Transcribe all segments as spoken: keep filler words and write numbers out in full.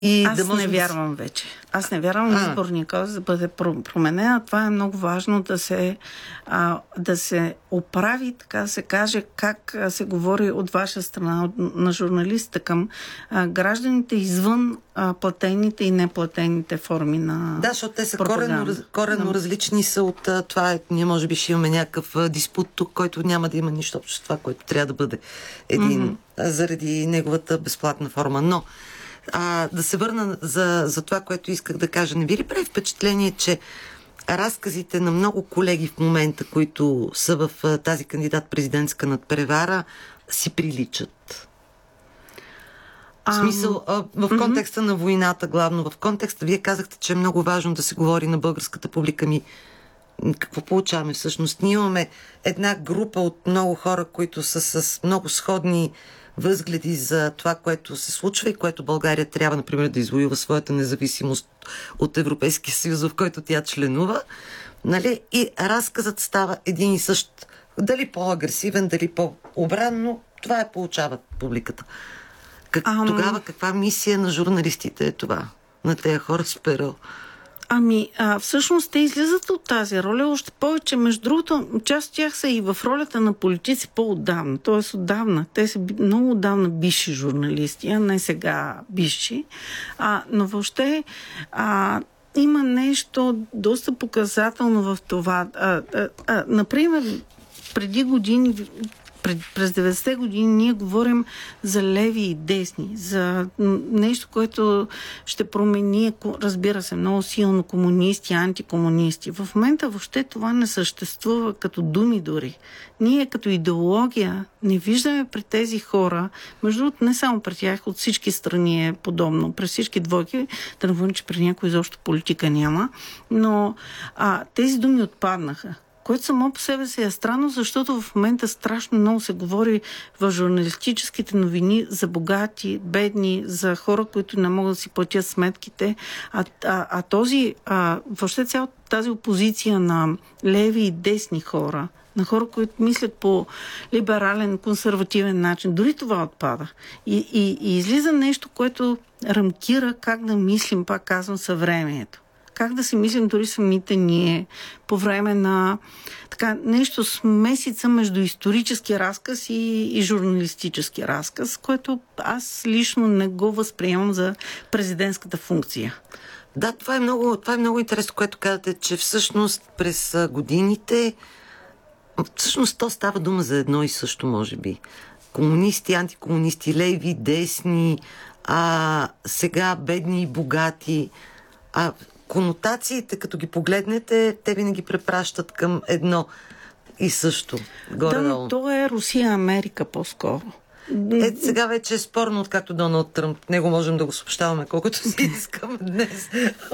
И Аз да може не да... вярвам вече. Аз не вярвам изборния кодекс да бъде променен, а това е много важно да се, а, да се оправи, така да се каже, как се говори от ваша страна, от, на журналистите към а, гражданите извън а, платените и неплатените форми на Да, защото те са пропаганда. коренно, коренно да. различни са от а, това. Ние може би ще имаме някакъв а, диспут тук, който няма да има нищо общо с това, което трябва да бъде един, mm-hmm. а, заради неговата безплатна форма. Но А, да се върна за, за това, което исках да кажа. Не ви ли прави впечатление, че разказите на много колеги в момента, които са в а, тази кандидат-президентска надпревара, си приличат? В смисъл, а, в контекста mm-hmm. на войната, главно в контекста, вие казахте, че е много важно да се говори на българската публика. Ми, какво получаваме всъщност? Ние имаме една група от много хора, които са с много сходни възгледи за това, което се случва и което България трябва, например, да извоюва своята независимост от Европейския съюз, в който тя членува. Нали? И разказът става един и същ. Дали по-агресивен, дали по-обран, но това е получават публиката. Как, Ам... Тогава каква мисия на журналистите е това? На тези хора с перо? Ами, а, всъщност те излизат от тази роля още повече. Между другото, част от тях са и в ролята на политици по-отдавна. Т.е. отдавна. Те са много отдавна бивши журналисти, а не сега бивши. А, но въобще а, има нещо доста показателно в това. А, а, а, например, преди години... През деветдесетте години ние говорим за леви и десни, за нещо, което ще промени, разбира се, много силно комунисти, антикомунисти. В момента въобще това не съществува като думи дори. Ние като идеология не виждаме при тези хора, между другото не само при тях, от всички страни е подобно, през всички двойки, да не говорим, че при някой изобщо политика няма, но а, тези думи отпаднаха. Което само по себе си е странно, защото в момента страшно много се говори в журналистическите новини за богати, бедни, за хора, които не могат да си платят сметките. А, а, а този, а, въобще цялата тази опозиция на леви и десни хора, на хора, които мислят по либерален, консервативен начин, дори това отпада. И, и, и излиза нещо, което рамкира как да мислим, пак казвам, съвремието. Как да си мислим дори самите ние по време на така, нещо с месеца между исторически разказ и, и журналистически разказ, което аз лично не го възприемам за президентската функция. Да, това е много, това е много интересно, което казвате, че всъщност през годините всъщност то става дума за едно и също, може би. Комунисти, антикомунисти, леви, десни, а сега бедни и богати. А конотациите, като ги погледнете, те винаги препращат към едно и също. Горе-долу. Да, но то е Русия-Америка по-скоро. Е, сега вече е спорно, откакто Доналд Тръмп. Него можем да го съобщаваме колкото си искаме днес.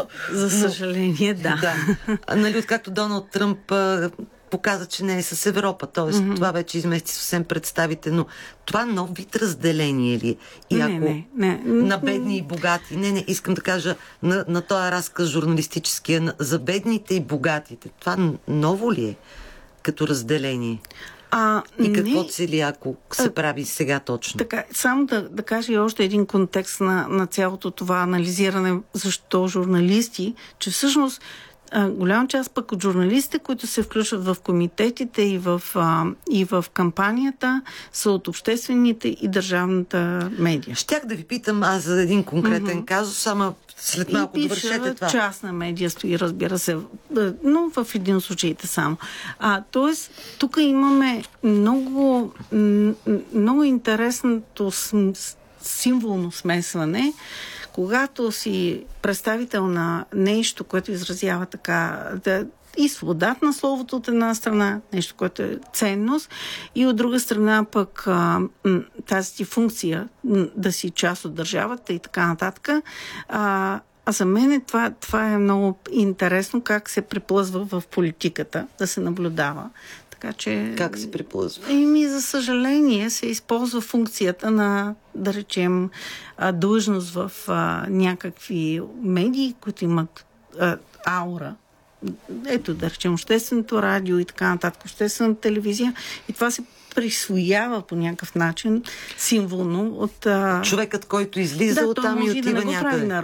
За съжаление, да. да. А, нали, откакто Доналд Тръмп а, показа, че не е с Европа. Тоест, mm-hmm. това вече измести съвсем представите. Но това нов вид разделение ли? И не, ако не, не. на бедни и богати. Не, не, искам да кажа на, на този разказ журналистическия за бедните и богатите. Това ново ли е като разделение? А, и какво не, цели, ако се прави сега точно? Така, само да, да кажа и още един контекст на, на цялото това анализиране, защо журналисти, че всъщност а, голяма част пък от журналистите, които се включват в комитетите и в, а, и в кампанията, са от обществените и държавната медия. Щях да ви питам аз за един конкретен mm-hmm. казус, ама след малко довършете това. Частна медия стои, разбира се, но в един от случаите само. А, тоест, тук имаме много, много интересното символно смесване, когато си представител на нещо, което изразява така да, и свободата на словото от една страна, нещо, което е ценност, и от друга страна пък а, тази ти функция да си част от държавата и така нататък. А, а за мен това, това е много интересно как се приплъзва в политиката, да се наблюдава. Така че... Как се приплъзва? Еми, за съжаление, се използва функцията на, да речем, длъжност в а, някакви медии, които имат а, аура. Ето, да речем, общественото радио и така нататък, обществената телевизия. И това се присвоява по някакъв начин символно от... А... Човекът, който излиза да, оттам и отива някъде.